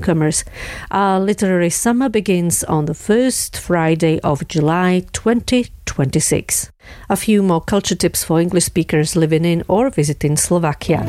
newcomers. Our literary summer begins on the first Friday of July 2026. A few more culture tips for English speakers living in or visiting Slovakia.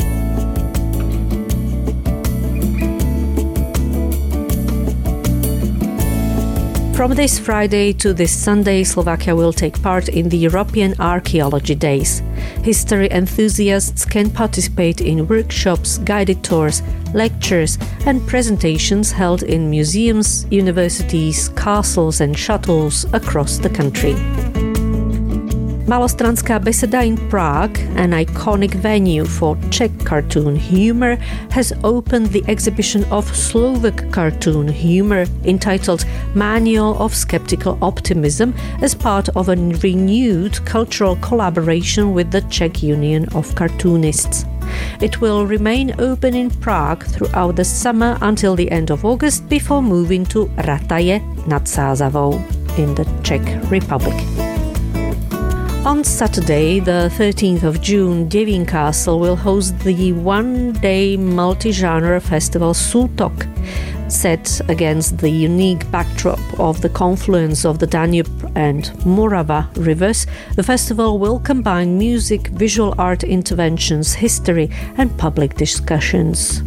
From this Friday to this Sunday, Slovakia will take part in the European Archaeology Days. History enthusiasts can participate in workshops, guided tours, lectures and presentations held in museums, universities, castles and shuttles across the country. Malostranská beseda in Prague, an iconic venue for Czech cartoon humor, has opened the exhibition of Slovak cartoon humor entitled Manual of Skeptical Optimism as part of a renewed cultural collaboration with the Czech Union of Cartoonists. It will remain open in Prague throughout the summer until the end of August before moving to Rataje nad Sázavou in the Czech Republic. On Saturday, the 13th of June, Děvín Castle will host the one-day multi-genre festival Sultok. Set against the unique backdrop of the confluence of the Danube and Morava rivers, the festival will combine music, visual art interventions, history and public discussions.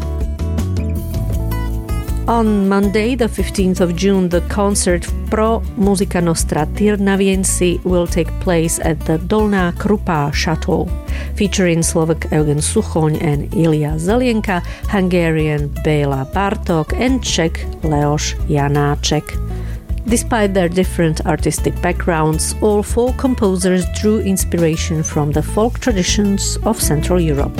On Monday, the 15th of June, the concert Pro Musica Nostra Tyrnaviensi will take place at the Dolná Krupa Chateau, featuring Slovak Eugen Suchoň and Ilya Zelienka, Hungarian Béla Bartók and Czech Leoš Janáček. Despite their different artistic backgrounds, all four composers drew inspiration from the folk traditions of Central Europe.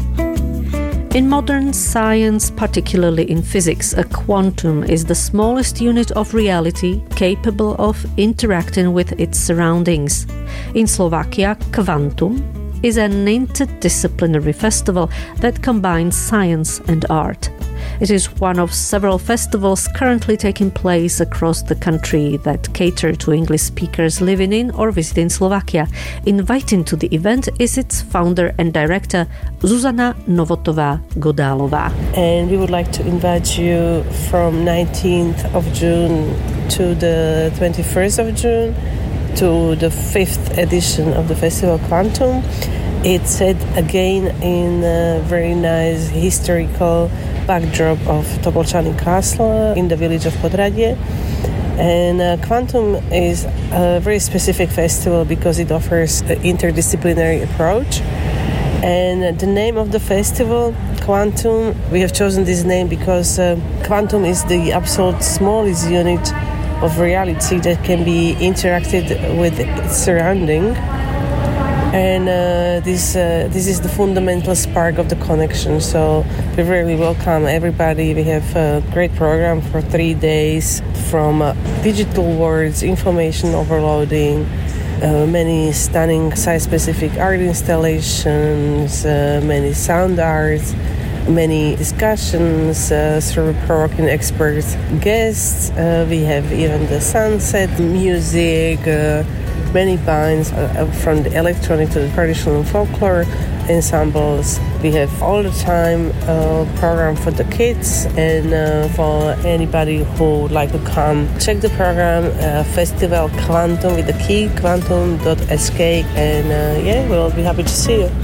In modern science, particularly in physics, a quantum is the smallest unit of reality capable of interacting with its surroundings. In Slovakia, Kvantum is an interdisciplinary festival that combines science and art. It is one of several festivals currently taking place across the country that cater to English speakers living in or visiting Slovakia. Inviting to the event is its founder and director, Zuzana Novotová-Godálová. And we would like to invite you from 19th of June to the 21st of June to the 5th edition of the festival Quantum. It's set again in a very nice historical backdrop of Topolčany Castle in the village of Podhradie. And Quantum is a very specific festival because it offers an interdisciplinary approach. And the name of the festival, Quantum, we have chosen this name because Quantum is the absolute smallest unit of reality that can be interacted with its surrounding. And this is the fundamental spark of the connection. So we really welcome everybody. We have a great program for 3 days, from digital words, information overloading, many stunning site-specific art installations, many sound arts, many discussions through provoking expert guests. We have even the sunset music, many bands from the electronic to the traditional folklore ensembles. We have all the time a program for the kids and for anybody who would like to come. Check the program, Festival Quantum with the key, quantum.sk, and we'll be happy to see you.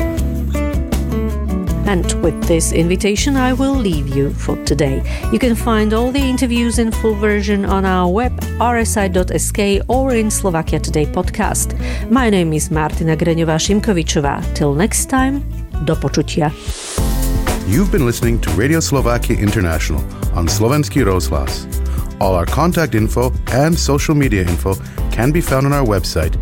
And with this invitation, I will leave you for today. You can find all the interviews in full version on our web, rsi.sk, or in Slovakia Today podcast. My name is Martina Greňová-Šimkovičová. Till next time, do počutia. You've been listening to Radio Slovakia International on Slovenský rozhlas. All our contact info and social media info can be found on our website,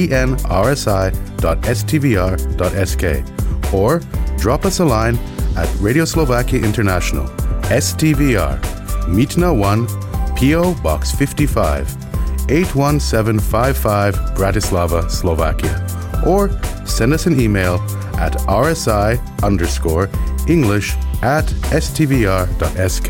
enrsi.stvr.sk, or drop us a line at Radio Slovakia International, STVR, Mítna 1, P.O. Box 55, 81755, Bratislava, Slovakia. Or send us an email at rsi_English@stvr.sk.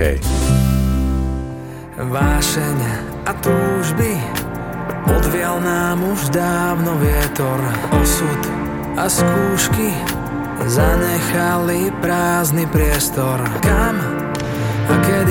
Vášeň a túžby odvial nám už dávno vietor. Osud a skúšky zanechali prázdny priestor. Kam a kedy